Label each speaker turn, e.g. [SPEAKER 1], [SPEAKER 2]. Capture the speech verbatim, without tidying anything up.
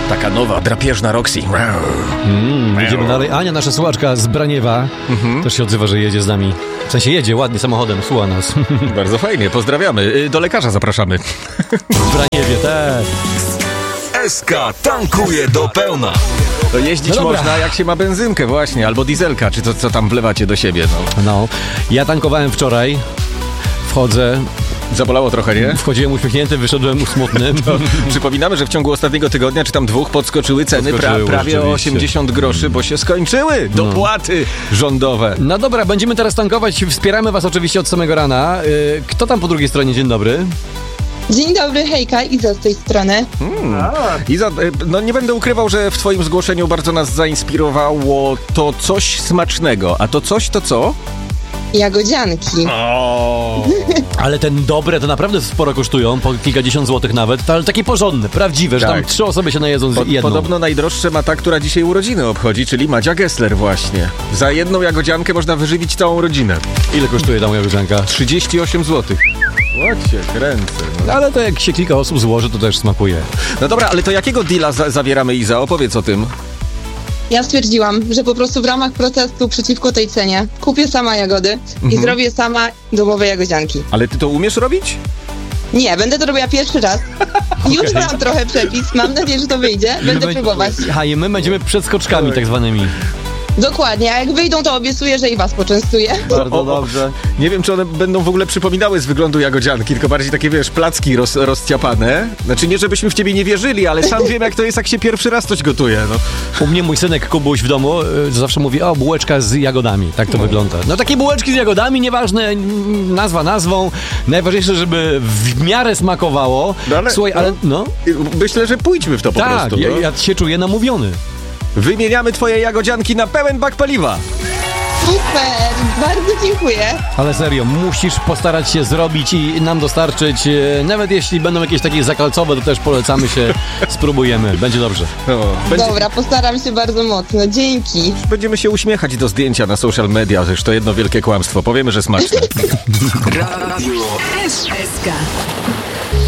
[SPEAKER 1] Taka nowa, drapieżna Roxy.
[SPEAKER 2] Mm, jedziemy dalej. Ania, nasza słuchaczka z Braniewa, mhm. też się odzywa, że jedzie z nami. W sensie jedzie ładnie samochodem, słucha nas.
[SPEAKER 1] Bardzo fajnie, pozdrawiamy. Do lekarza zapraszamy.
[SPEAKER 2] W Braniewie, tak.
[SPEAKER 3] S K tankuje do pełna.
[SPEAKER 1] To jeździć no można jak się ma benzynkę właśnie, albo dieselka, czy to co tam wlewacie do siebie. No,
[SPEAKER 2] no. Ja tankowałem wczoraj, wchodzę...
[SPEAKER 1] Zabolało trochę, nie?
[SPEAKER 2] Wchodziłem uśmiechnięty, wyszedłem smutny.
[SPEAKER 1] No, przypominamy, że w ciągu ostatniego tygodnia, czy tam dwóch, podskoczyły ceny podskoczyły, pra, prawie o osiemdziesiąt groszy, bo się skończyły dopłaty no. rządowe.
[SPEAKER 2] No dobra, będziemy teraz tankować. Wspieramy was oczywiście od samego rana. Kto tam po drugiej stronie? Dzień dobry.
[SPEAKER 4] Dzień dobry, hejka, Iza z tej strony.
[SPEAKER 1] Hmm. Iza, no nie będę ukrywał, że w twoim zgłoszeniu bardzo nas zainspirowało to coś smacznego. A to coś to co?
[SPEAKER 4] Jagodzianki.
[SPEAKER 1] O.
[SPEAKER 2] Ale ten dobre to naprawdę sporo kosztują, po kilkadziesiąt złotych nawet, ale takie porządne, prawdziwe, tak. Że tam trzy osoby się najedzą z po, jedną.
[SPEAKER 1] Podobno najdroższe ma ta, która dzisiaj urodziny obchodzi, czyli Madzia Gessler właśnie. Za jedną jagodziankę można wyżywić całą rodzinę.
[SPEAKER 2] Ile kosztuje tam jagodzianka?
[SPEAKER 1] trzydzieści osiem złotych. Łocie, kręcę. No.
[SPEAKER 2] Ale to jak się kilka osób złoży, to też smakuje.
[SPEAKER 1] No dobra, ale to jakiego deala za- zawieramy, Iza? Opowiedz o tym.
[SPEAKER 4] Ja stwierdziłam, że po prostu w ramach protestu przeciwko tej cenie kupię sama jagody mhm. i zrobię sama domowe jagodzianki.
[SPEAKER 1] Ale ty to umiesz robić?
[SPEAKER 4] Nie, będę to robiła pierwszy raz. Okay. Już mam trochę przepis, mam nadzieję, że to wyjdzie. Będę my, próbować.
[SPEAKER 2] A i my będziemy przed skoczkami tak zwanymi.
[SPEAKER 4] Dokładnie, a jak wyjdą, to obiecuję, że i was poczęstuję.
[SPEAKER 2] Bardzo dobrze.
[SPEAKER 1] Nie wiem, czy one będą w ogóle przypominały z wyglądu jagodzianki, tylko bardziej takie, wiesz, placki roz, rozciapane. Znaczy nie, żebyśmy w ciebie nie wierzyli, ale sam wiem, jak to jest, jak się pierwszy raz coś gotuje. No.
[SPEAKER 2] U mnie mój synek Kubuś w domu y, zawsze mówi, o, bułeczka z jagodami. Tak to no. wygląda. No takie bułeczki z jagodami, nieważne, nazwa nazwą. Najważniejsze, żeby w miarę smakowało. No ale, Słuchaj, ale no.
[SPEAKER 1] Myślę, że pójdźmy w to po
[SPEAKER 2] tak,
[SPEAKER 1] prostu. Tak,
[SPEAKER 2] ja, ja się czuję namówiony.
[SPEAKER 1] Wymieniamy twoje jagodzianki na pełen bak paliwa.
[SPEAKER 4] Super, bardzo dziękuję.
[SPEAKER 2] Ale serio, musisz postarać się zrobić i nam dostarczyć. Nawet jeśli będą jakieś takie zakalcowe, to też polecamy się, spróbujemy. Będzie dobrze.
[SPEAKER 1] No, będzie...
[SPEAKER 4] Dobra, postaram się bardzo mocno. Dzięki.
[SPEAKER 1] Będziemy się uśmiechać do zdjęcia na social media, że to jedno wielkie kłamstwo. Powiemy, że smaczne.
[SPEAKER 5] Radio S K.